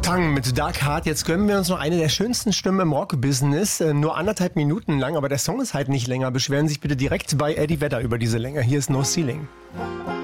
Pang mit Dark Heart. Jetzt gönnen wir uns noch eine der schönsten Stimmen im Rock-Business. Nur 1,5 Minuten lang, aber der Song ist halt nicht länger. Beschweren sich bitte direkt bei Eddie Vedder über diese Länge. Hier ist No Ceiling.